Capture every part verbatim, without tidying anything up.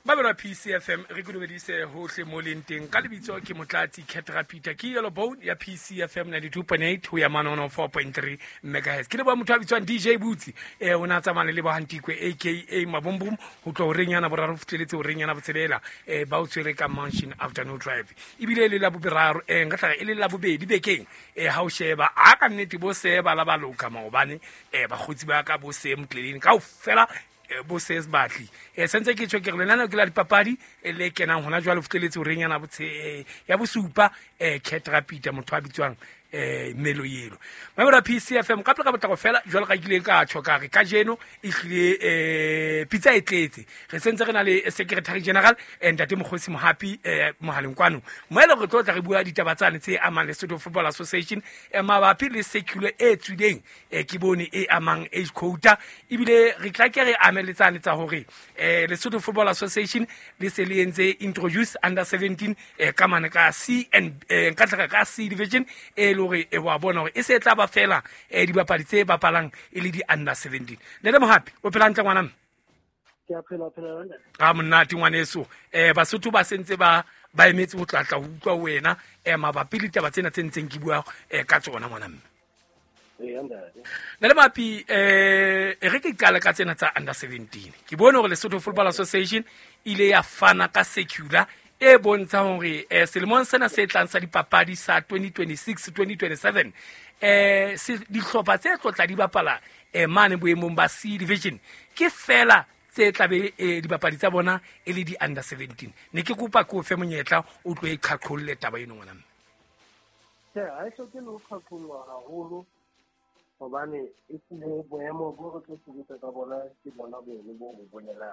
Babela P C F M re kodobedise hohle mo lenteng ka lebitso ke motlatsi Ketra Peter ke yellow bone ya P C F M ninety-two point eight ho ya manono four point three megahertz ke le ba motho a bitswang D J Butsi eh ona tsamana le ba Hantikwe aka Mabombom ho tlo renyana boraro futleletse ho renyana botselela eh ba o tswere ka Mansion Afternoon Drive ibile le la boberaro eh nga tla e le la bobedi bekeng eh ha o sheba a ka nnete bo se ba la ba loka maobane eh ba khotsi ba ka bo se mtleleni ka o fela bo ses batli e sentse ke tshwe ke re lena ke la dipapadi e le kenang hona jwa le futeletse o renyana botse ya bosupa e Ketra Peter motho a bitswang eh melo yelo mamela P C F M ka pla ka botla go fela jwa le ga ile ka tshoka re ka jeno e hlile eh pizza e tletse re sentse re na le secretary general and tate moghosi mohapi eh mohaleng kwano moelo re tlotla re bua ditabatsane tse amang le Lesotho Football Association e mabapi le secular e tswileng e ke bone e amang age quota ibile re tla ke re ameletsane tsa hore eh Lesotho Football Association le se le entse introduce under seventeen eh ka mane ka C and eh ka tla ka C division e lore e wa bona hore e se tla ba fela e di bapadi tse bapalang e le di under seventeen le le mohapi o phela ntle ngwana ke a phela phela nna ga monnati ngwaneso eh basotho ba sentse ba ba emetse ho tlatla ho utlwa wena e mabapi le taba tsena tse ntseng ke bua e ka tsona ngwana mme e anda le mapi eh e re ke qala ka tsena tsa under seventeen ke bone hore Lesotho Football Association ile ya fana ka secular e bontsha hore eh selemong sena se tlang sa dipapadi sa twenty twenty-six twenty twenty-seven eh se dihlopha tse tlotla di bapala e mane boemong ba C division ke fela tse tlabe e dibapadi tsa bona e le di under seventeen ne ke kopa ko fe monyetla o tlo e qhaqholle taba eno ngwana ke a se ke lo qhaqholla haholo hobane e tsile boemo bo re tlo sebetsa ka bona ke bona boemo bo bo bonela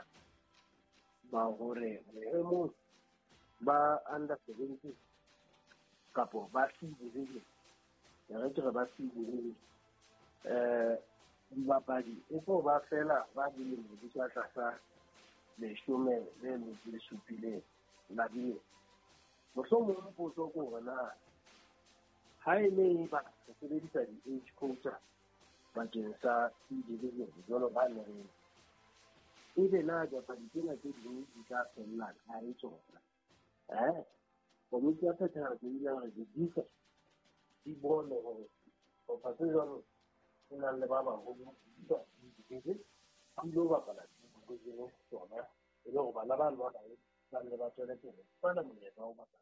ba hore boemo ba under seventeen kapo ba C division ya re re ba C division eh dibapadi e tlo ba fela ba dilemo di tla tlasa leshome le le supileng la dile mohlomong potso ko rona ha e le ba sebedisa di age quota bakeng sa C division jolo ba ne re e be na ja pa ditena tse ding di ka fella ka e tsona eh komiti ya phethahatso ke ile re di disa di bone hore o patse jalo na le ba ba ho di di di lo ba pala go dino tsona e le go bana ba lwa ba le ba tswele pele fa na monyetla o ba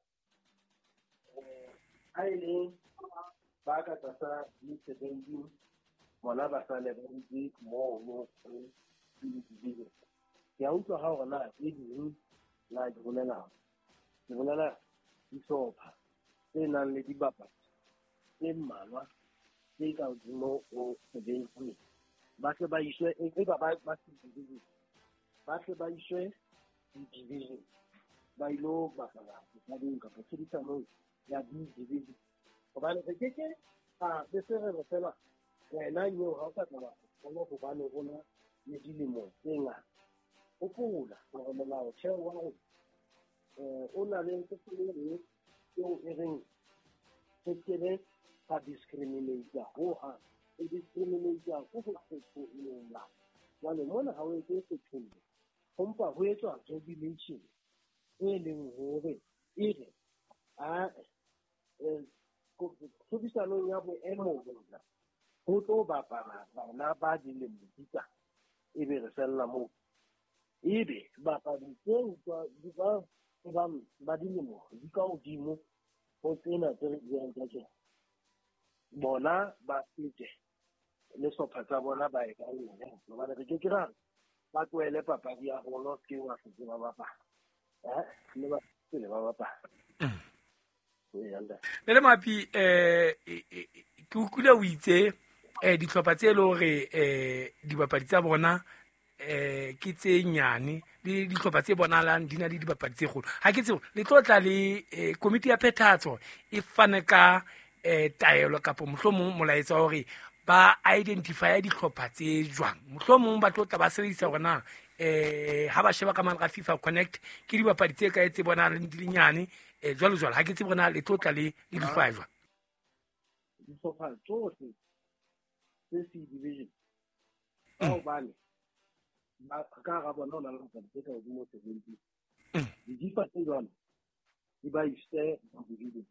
eh ai le ba ka tsasa di seventeen bona ba sa le ba di mo mo di di ya utlwa ha ona e di la di bolela di bolela di sopa tse nang le dibapadi tse mmalwa tse ka hodimo o seventeen ba se ba iswe e ba ba ba division ba se ba iswe division ba ilo ba sala ba di ka potisa mo ya di division ba le ke ke a de se re fela wena yo ha ka tla bona go bana bona le dilemo tse ngata o pula go molao tsheo wa go eh o na le se se le yo e reng se ke ka discriminate ho ha e discriminate go go go ila wale mona ha o etse se tsholle hompa ho etswa regulation e leng hore e re a eh go tshodisano ya bo emo bona go tlo bapala bana ba dilemo ditsa e be re sella mo ebe bapadi tseo di ba ba ba dilemo di ka hodimo ho tsena tse re diang ka tsona bona ba tsite le sopha tsa bona ba e ka nne ba re ke kira ba tloele papadi ya holo ke wa se ba bapa eh le ba le ba bapa le le mapi eh ke ukula o itse eh ditlhopha tse le hore eh dibapadi tsa bona eh ke tse nyane le ditlhopha tse bonalang di na le dibapadi tse kgolo ha ke tseo le tlotla le komiti ya phethahatso e fane ka eh taelo kapo mohlomong molaetsa hore ba identify ditlhopha tse jwang mohlomong ba tlotla ba sebedisa hore na eh ha ba sheba ka mane ga FIFA Connect ke dibapadi tse ka etse bona le dinyane eh jwalo jwalo ha ke tse bona le tlotla le le difajwa ditlhopha tsohle tse C division ba bane ba ka ga bona ona le go tsa ka godimo seventy difa tse jwalo di ba ise division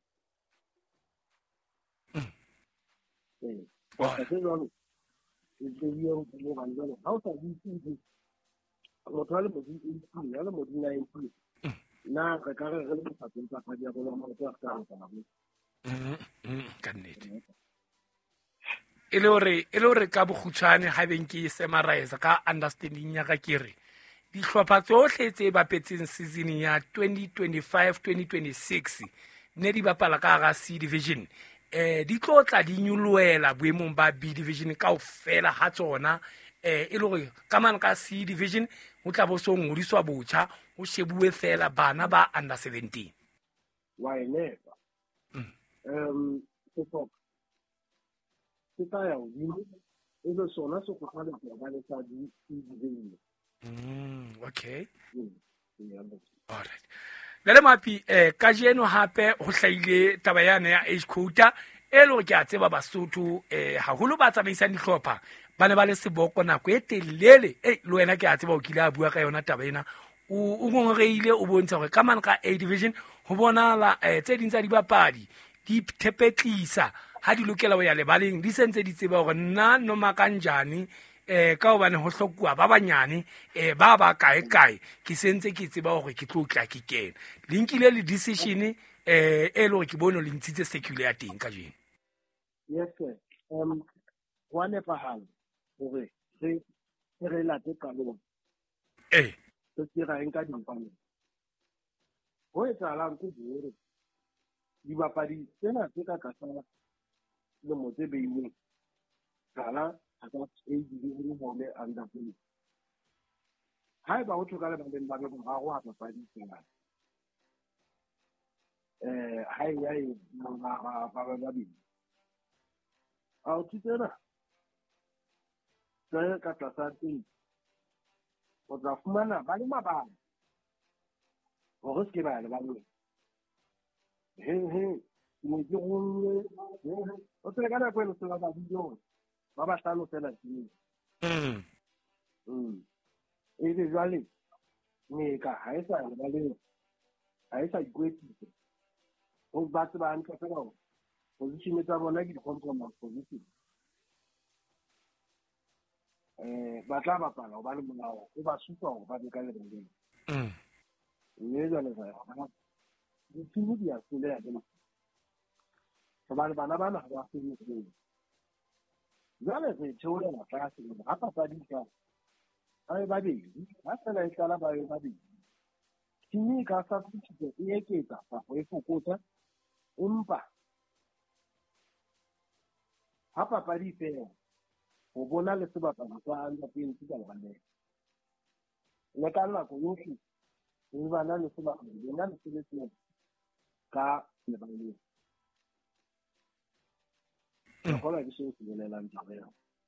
eh ba tse jwalo e tsebiwa go mo ba jwalo ha o sa di itse motho a le mo di itse ya le mo di nineteen na ka ka re le sa tsentsa ka dia go mo go ka ka ka mm ka nnete e le hore e le hore ka bogutshwane ha beng ke summarize ka understanding ya ka kere dihlopha tsohle tse bapetseng season ya twenty twenty-five twenty twenty-six ne di bapala ka ga C division eh di tlotla di nyoloela boemong ba B division ka ofela ha tsona eh e le hore ka man ka C division o tla bo so ngodiswa botjha o shebuwe fela bana ba under seventeen why never um so kita ya udimo e le sona se go fana ka ba le sa di division. Mm, okay. Mm, yeah, all right. Lele mapi eh ka jeno hape ho hlaile taba yana ya age quota e lo ke a tseba Basotho eh haholo ba tsamaisang dihlopha ba ne ba le seboko nako e telele eh le wena ke a tseba o kile a bua ka yona taba ena o o ngongeile o bontsha gore ka man ka A division ho bonala eh tse ding tsa dibapadi di thepetlisa ha di lokela ho ya lebaleng di sentse di tseba gore nna no makanjani eh ka obane ho hlokwa ba banyane eh ba ba kae kae ke sentse ke tseba hore ke tlo tla ke kena linkile le decision eh e lo ke bono le ntshitse secular ya teng ka jeno. Yes sir. Um one pahang hore re re la te kalong eh se tira enka dimpane ho etsa la ntse dire di bapadi tsena tse ka ka sana le mo tse beilwe kala aka e di di ho le anda pele hai ba o tloka le ba le ba go ga go apa padi tsena eh hai ya e ma ba ba ba bi a o tsena tsaya ka tlasa teng o tla fumana ba le mabala go se ke ba le ba le he he ni ke go o tsela ka na kwelo tsela ba video ba ba tlalo tsela teng mm mm e le jwale ne ka ha e sa le ba le ha e sa ikwetisa o ba tseba an ka fela position tsa bona ke di compromise position eh ba tla bapala o ba le molao o ba supa go ba ka le beng mm ne jwale ga ba di tshimo di a tsela ya bona ba le bana bana ba se di tsela jwale re tshola la tlase le ga papa di ka ai ba di ha tsela e tsala ba yo ba di tshimi ka sa tsitse e eketsa fa go e fokotsa empa ha papa di fela go bona le sebapadi sa anda pele tsa ba le le ka nako yotlhe e bana le sebapadi le nna le sebetsa ka le ba le go la di se se le la ntse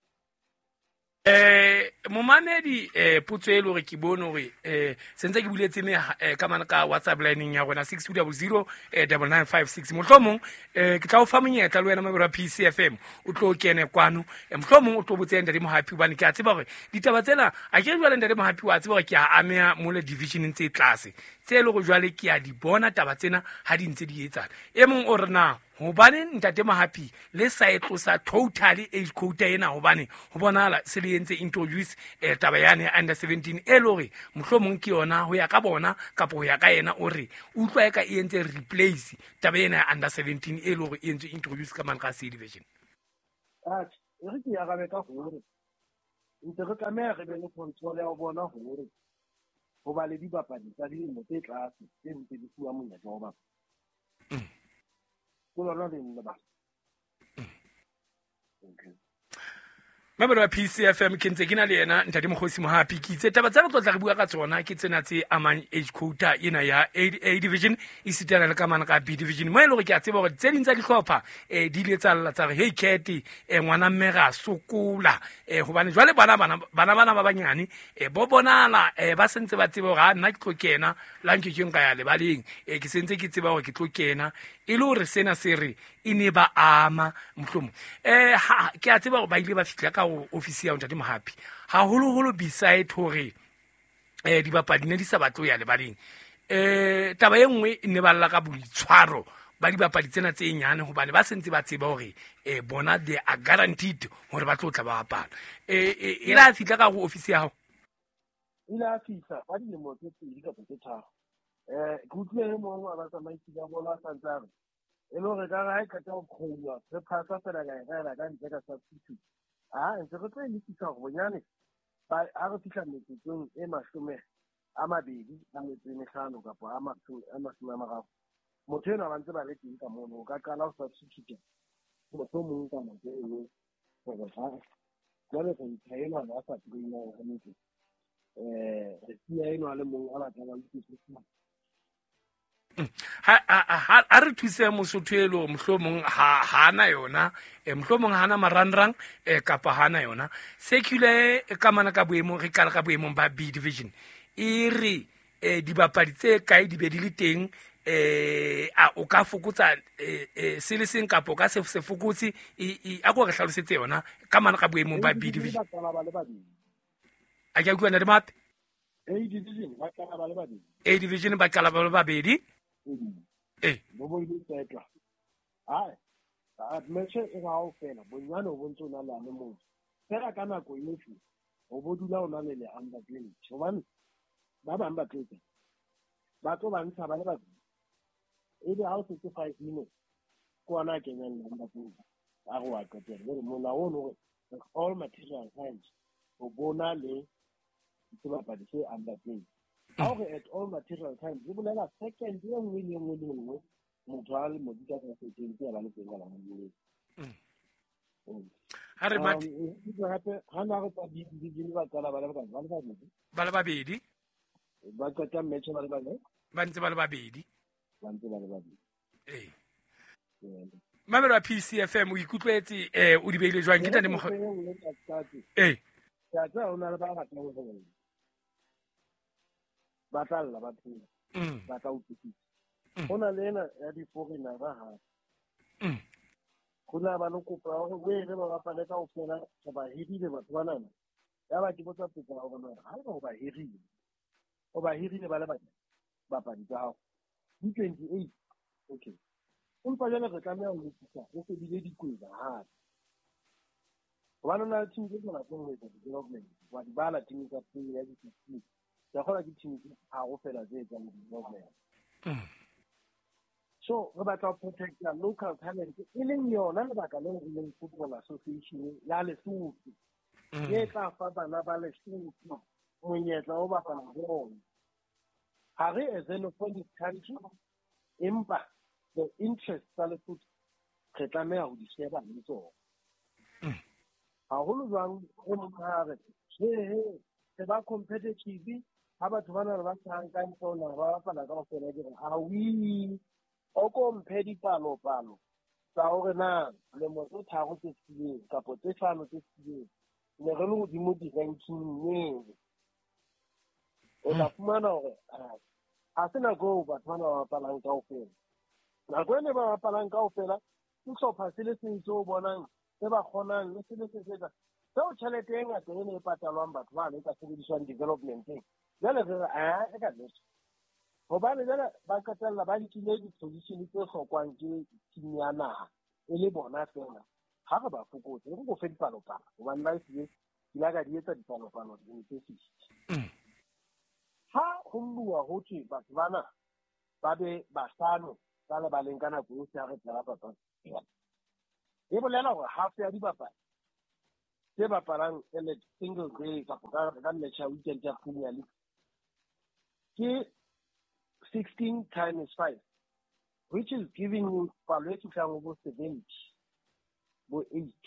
eh momamedi eh putso e le gore ke bone gore eh sentse ke buletse me ka mana ka WhatsApp line ya rona six two zero zero nine nine five six mohlomong eh ke tla o fa monyetla le wena mabera P C F M o tlo kene kwano mohlomong o tlo botse nda di mo happy bane ke a tseba gore ditaba tsena a ke jwale nda di mo happy wa tseba gore ke a amea mo le division tse tlase tse le go jwale ke a di bona taba tsena ha di ntse di etsana e mong o rena hobane ntate mahapi le sa etlosa totally age quota ena hobane ho bonala se le entse introduce eh, taba yane under seventeen e lore mohlomong ke yona ho ya ka bona kapo ho ya ka yena o re utlwa eka e entse replace taba ena under seventeen e lore e entse introduce ka man ka C division ah re ke ya ga ka hore ntse re tlameha re be le control ya bona hore ho ba le dibapadi tsa dilemo tse tlase tse ntse di fuwa monyetla wa ba Kulo no din ba. Okay. Mabelo P C F M ke ntse ke na le yena ntate Mokgosi Mohapi ke itse taba tsa re tlotla re bua ka tsona ke tsena tse amang age quota ena ya A division e sitana le ka mana ka B division mo e le gore ke a tseba gore tse ding tsa dihlopha eh di le tsa lla tsa re hey Keti eh ngwana mmega sokola eh hobane jwale bana bana bana bana ba banyane eh bo bonala eh ba sentse ba tseba gore nna ke tlo kena la nke ke nka ya le baleng eh ke sentse ke tseba gore ke tlo kena e le gore sena se re e ne ba ama mohlomong eh ha ke a tseba gore ba ile ba fitla ka ofisi ya ntate Mohapi ha holo holo beside hore eh di bapadi ne di sa batlo ya le baleng eh taba e nngwe e ne ba lla ka boitshwaro ba dibapadi tsena tse nyane hobane ba sentse ba tseba hore eh bona they are guaranteed hore ba tlo tla ba bapala eh e la fitla ka go office ya hao ile a fitla ba dilemo tse pedi kapa tse tharo eh ke utlwile mo a ba tsamaisi ka bola santsane e le hore ka ga e ka tla go khouwa re phasa fela ga ga ga ntle ka substitute ah ntse re tla itse go bonyane ba a re fitla metsong e mashome a mabedi a metseng hlano kapa a mashome a mashome a mararo motho ena ba ntse ba le teng ka mono o ka qala ho substitute motho mongwe ka motho e le gore ha jwale go itshaela ba sa tsena ho ntse eh re sia eno a le mongwe a batla ba itse ha ha a re thuse mosotho elo mohlomong ha hana yona e mohlomong hana maranrang e kapa hana yona secular e ka mana ka boemo re kala ka boemo ba B division e re e dibapadi tse kae di be di le teng eh a o ka fokotsa eh se le seng kapo ka se se fokotsi e a go re hlalosetse yona ka mana ka boemo ba B division a ke utlwana le mape A division ba kala ba le babedi A division ba kala ba le babedi eh bo bo ile tsetla ai a metse e ga o fela bonyane o bontse ona la le mo fela ka nako yotlhe o bo dula ona le le under twenty hobane ba bang ba tletse ba tlo ba ntsha ba le babedi e be ha o se five minutes ko ana ke nyane under twenty a go a qetela le mo la ono all material hands o bona le dibapadi tse under twenty ha o re at all material time di bolela second e nngwe le nngwe le nngwe motho a le mo di ka se teng ke ba le teng la mo ha re mati di hape ha na re tsa di di di ba tsala ba le ba ba le babedi ba le babedi ba tsata match ba le babedi ba ntse ba le babedi ba ntse ba le babedi eh mamelo a P C F M o ikutlwetse eh o di beile jwang ke tane mo eh ya tsa ona le ba ba tla go ba tla la ba tsela ba tla utlwisisa hona le ena ya di foreigner ba ha mm kuna ba no kopa go we re ba bapala ka o fela ba hirile batho bana ya ba ke botsa petse ga bona ha ba ba hirile o ba hirile ba le ba bapadi tsa hao di twenty-eight okay umpa jana re tla mea ho tsitsa go se bile dikwela ha bona na team ke bona go etsa development wa di bala team tsa pele ya di team ya gona ke team ha go fela tse tsa development so re batla go protect the local talent e leng yona le baka le go leng football association ya Lesotho ye tla fa bana ba Lesotho monyetla o ba fana bona ha re a xenophobic country empa the interest tsa Lesotho re tlameha ho di sheba le tsona ha ho lo jwang o mare he he se ba competitive ha batho bana ba tsang ka tsona ba bapala ka go fela dire a wi o ko mpedi palo palo sa hore na le mo tse tharo tse tsile kapo tse hlano tse tsile ne re le go dimo di ranking ne o la fumana hore a sena go batho bana ba bapalang ka go fela na go ne ba bapalang ka go fela ke hlopha se le seng se o bonang se ba kgonang le se le se setsa so tšhelete e ngata e ne e patalwang batho ba le ka sebediswang development-eng jale re a e ka lesa hobane jale ba qetella ba nkile di-position tse hlokwang ke team ya naha e le bona fela ha re ba fokotse re go fe dipalopalo hobane ba se di la ka di etsa dipalopalo di-university ha ho bua ho thwe batho bana ba be bahlano ba le ba leng ka nako yohle ha re tla papadi e bolela hore half ya dibapadi tse bapalang ele single day kapa ka match ya weekend ya Premier League ke sixteen times five, which is giving you palette over seventy, or eight.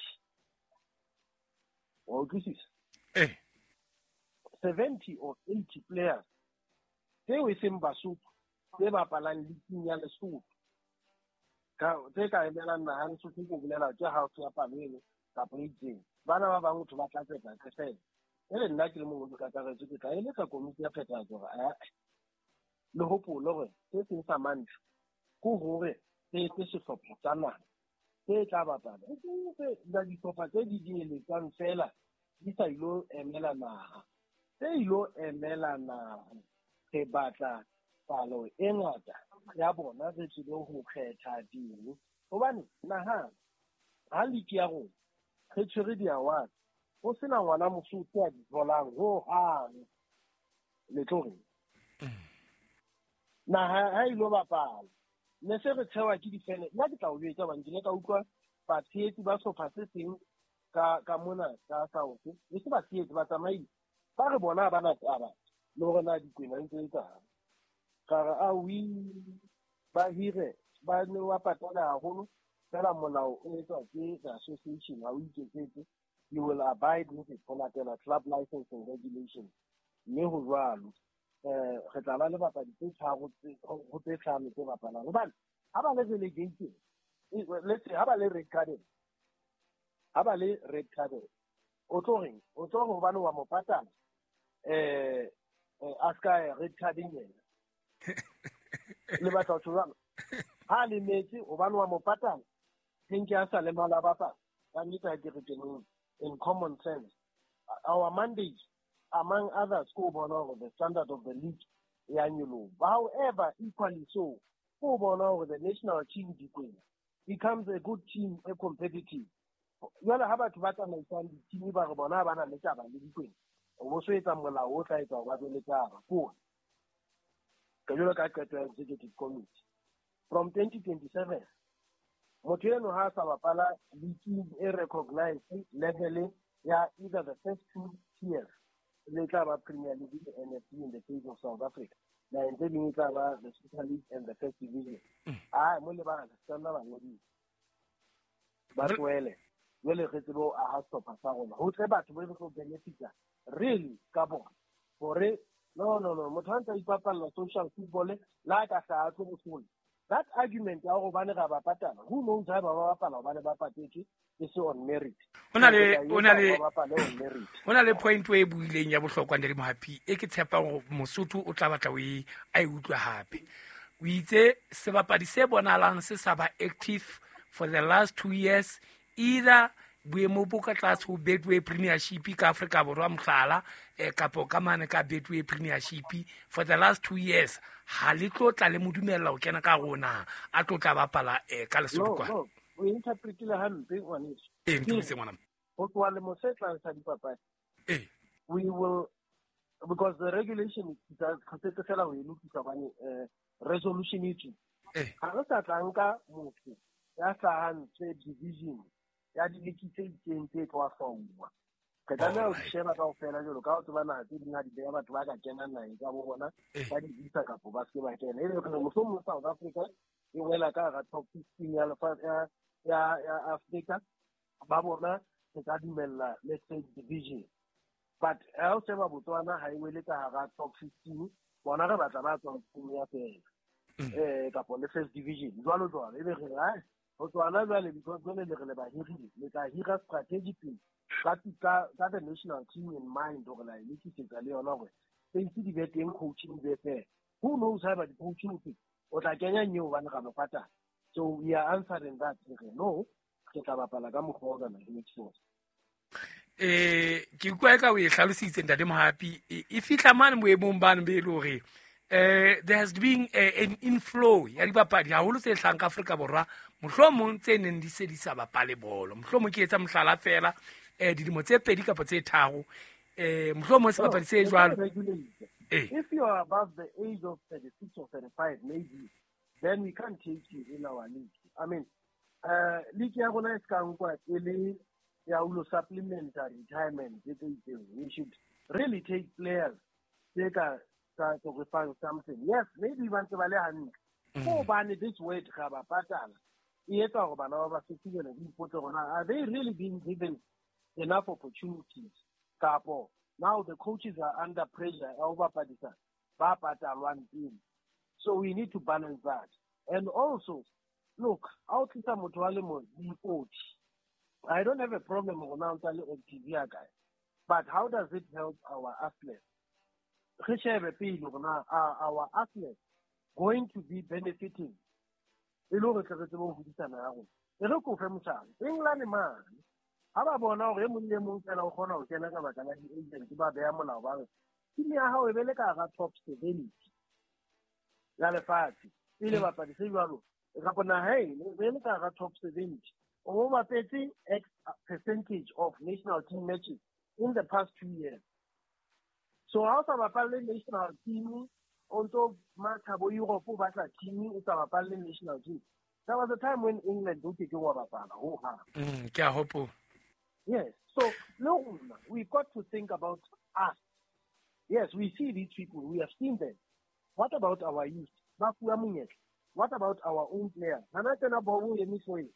Or this is eh seventy or eighty players. They were in Basut, they were palang leaking yellow suit. Take a melon and to think of the house to a panel, Capri. Bana Bangu to Macata, I said. Ele nna ke le mo ka tsa re ka ile ka komiti ya phethagatso a le hopolo re se se sa mantsho go hore se se se hlopha tsana se tla bapala se da di hlopha tse di diele tsang fela di sa ilo emela naha se ilo emela naha se batla palo e ngata ya bona re tsile ho kgetha ding hobane naha ha liki ya rona re tshwere di-award ho sena ngwana Mosotho a di tholang ho hang le tlo reng naha ha ilo bapala ne se re tshewa ke difene nna ke tla o jwetsa hobane ke ne ka utlwa batshehetsi ba sopha se seng ka ka mona ka South e se batshehetsi ba tsamaile ba re bona ba na taba le hore na dikwena ntse e tsang ka re a wi ba hire ba ne wa patala haholo fela molao o etswa ke the association ha o iketsetse you will abide with it for latela club license and regulations mme ho jwalo eh re tla ba le bapadi tse tharo ho tse hlano tse bapalang hobane ha ba le relegated let's say ha ba le red carded ha ba le red carded o tlo reng o tlo go bana wa mo patala eh aska red carding yena le batla tswana ha le metse o bana wa mo patala thenke a sa le mala ba pa ka nita ke re keneng in common sense our mandate among others go bona over the standard of the league annual however equally so go bona over the national team dikwena becomes a good team a competitive yala ha batho ba tsamaisang di-team ba re bona ba na le taba le dikwena o bo so etsa molao o tla etsa ba le taba go ka jolo ka qeto ya executive committee from twenty twenty-seven motho eno ha sa bapala league e recognized level ya either the first two tiers le tla ba Premier League le N F C in the case of South Africa na ntse le tla ba the Super League and the First Division ah mo le ba ka tsana ba ngodi ba tswele le re tsebo a ha stopper sa rona ho tle batho ba go benefita really ka bona hore no no no motho ntse ipapalla social football la ka sa tlo go that argument ya go bane ga ba patala who knows ha ba ba bapala ba ne ba patetse is on merit ona le ona le ona le point we buileng ya bohlokwa ndiri mohapi e ke tshepa go Mosotho o tla batla o e a e utlwa hape o itse se bapadi se bonalang se sa ba active for the last two years either boemo bo ka tlase ho Betway Premiership ka Africa borwa mhlala e kapo ka mane ka Betway Premiership for the last two years ha le tlotla le modumella o kena ka rona a tlotla bapala e ka lesoko kwa no we interpret le hampe one is e ntse ngwana ho tswa le mo se tla sa dipapadi eh we will because the regulation is khatetse fela ho ilukisa bane resolution itse eh ha re sa tlanka motho ya sa hantse division ya di lekitse itseng tse twa fauma ka tla o sheba ka ofela jolo ka o tsana tse dinga di ya batho ba ka kena nna ka bo bona ba di visa ka bo ba se ba kena e le gore mo mo South Africa e wela ka ga top fifteen ya lefa ya ya Africa ba bona se ka dimella let's say division but ha o sheba Botswana ha e wele ka ga top fifteen bona re batla ba tswa team ya pele eh ka po le first division jwalo jwalo e be re ha Botswana jwale because le le le ba hirile le ka hira strategically ka ka ka the national team in mind or like le tsetsa le yona gore se itse di beteng coaching be fair who knows how about the coaching o tla kenya nyeo bana ka mopata so we are answering that no ke tla bapala ka mogolo na next force eh ke kwa ka o e hlalositse ndade Mohapi e fitla mane boemong bana be le hore eh there has been uh, an inflow ya dibapadi ha holo se hlang ka Afrika borwa mohlomong tse neng di se di sa bapale bolo mohlomong ke etsa mohlala fela eh dilemo tse pedi kapa tse tharo eh mohlomong se bapadi se jwalo if you are above the age of thirty-six or thirty-five maybe then we can't take you in our league I mean uh league ya rona e ska nkwa ele ya ulo supplementary retirement we should really take players they can start to find something yes maybe want to bale hantle go bane this word ga ba patala e etsa go bana ba ba sefile le dipotso gona are they really being given enough opportunities kapo now the coaches are under pressure over padisa ba patalwa team so we need to balance that and also look out tlisa motho wa le mo di coach I don't have a problem with now tell O T V guy but how does it help our athletes re shebe pele gona our athletes going to be benefiting e lo re tletse mo hudisana ya go e re ko fe motšana England man ha ba bona gore mo le mong tsena o gona o kena ka batla la di agent ba beya molao ba re timi ya hao e bele ka ga top seventy la lefatshe ile bapadi se jwalo ka bona hey le le ka ga top seventy o ba petse X percentage of national team matches in the past two years. So how sa bapala national team on to matha bo Europe ba tla team o sa bapala national team. There was a time when England do take over bapala ho ha. Mm, ke a hopo. Yes. So no, we've got to think about us. Yes, we see these people, we have seen them. What about our youth? What about our own players? Nanatena bobu yemiswe.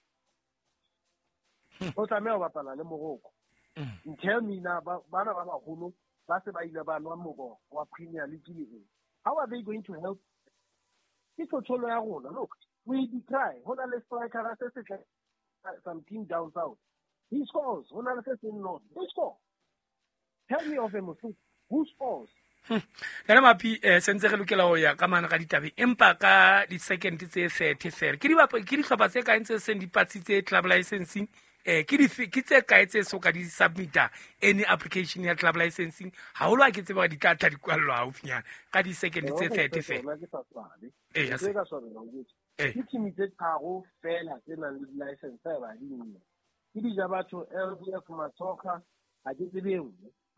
Otamela bapala le Morocco. Tell me now, bana baba holo ba se ba ile ba nwa mogo wa Premier League. How are they going to help? It's a cholo ya rona. Look, we decry. Hona le striker se some team down south. He scores. Hona le se north. They score. Tell me of him who scores. Nna mapi eh sentse re lokela ho ya ka mana ka ditabe empa ka di second tse thirty fela ke di ba ke di tlhopa tse ka ntse se di patsitse club licensing eh ke di ke tse ka etse so ka di submita any application ya club licensing ha ho lwa ke tse ba di tla tla di kwallo ha ofinyana ka di second tse thirty fela eh ya se ka sona ngo ke tshimetse tharo fela tse nang le license ba di nne ke di ja batho L D F Matsoka a ke tsebeng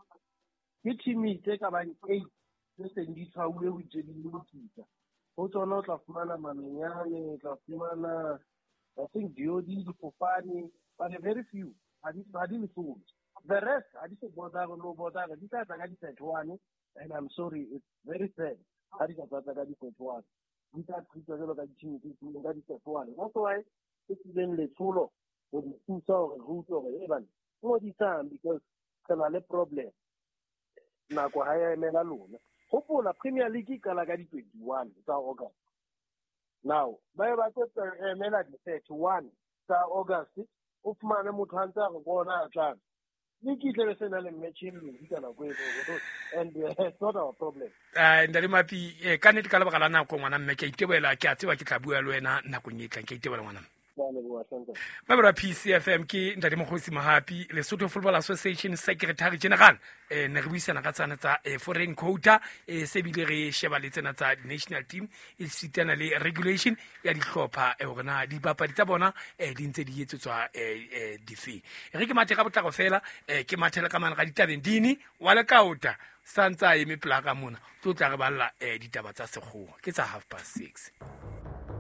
ke team tse ka ba eight tse se di tshwaule ho tse di lokisa ho tsona o tla fumana Mamenyane tla fumana I think Diodi Dipopane but very few are these are these fools. The rest are these bother no bother these are the thirty-one and I'm sorry it's very sad that is about the thirty-one these are people that are team that is thirty-one that's why it's then le solo with the two so root of even all the time because kana le problem na go haya emela lona hopola Premier League ka la ka di twenty-one tsa August now ba ba tse emela di thirty-one tsa August o fumane motho a ntse a go bona a tlang le ke tle se na le match e le di kana go ego and uh, it's not our problem ah ndale mapi eh ka ne di kala ba kala na ko ngwana mme ke itebela ke a tseba ke tla bua le wena na go nyetla ke itebela ngwana Babra P C F M ke ndadi Mokgosi Mahapi Lesotho Football Association Secretary General eh ne re buisana ka tsana tsa foreign quota eh se bile re sheba le tsena tsa national team e sitana le regulation ya dihlopha e hore di papadi tsa bona eh di ntse di etsetswa eh dife re ke mathe ka botlako fela eh ke mathela ka mana ka ditabeng dini wa le kauta santsa e me plaka mona tlo tla re balla eh ditaba tsa sekgowa ke tsa half past six.